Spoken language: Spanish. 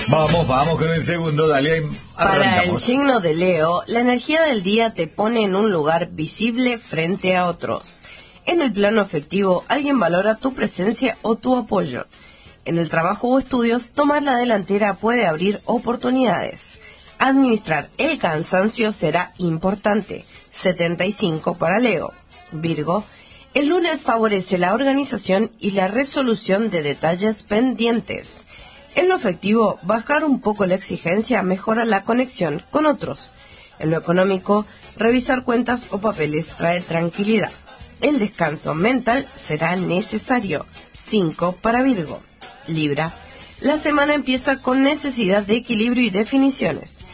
Vamos con el segundo, dale. Para el signo de Leo, la energía del día te pone en un lugar visible frente a otros. En el plano afectivo, alguien valora tu presencia o tu apoyo. En el trabajo o estudios, tomar la delantera puede abrir oportunidades. Administrar el cansancio será importante. 75 para Leo. Virgo, el lunes favorece la organización y la resolución de detalles pendientes. En lo afectivo, bajar un poco la exigencia mejora la conexión con otros. En lo económico, revisar cuentas o papeles trae tranquilidad. El descanso mental será necesario. 5 para Virgo. Libra, la semana empieza con necesidad de equilibrio y definiciones.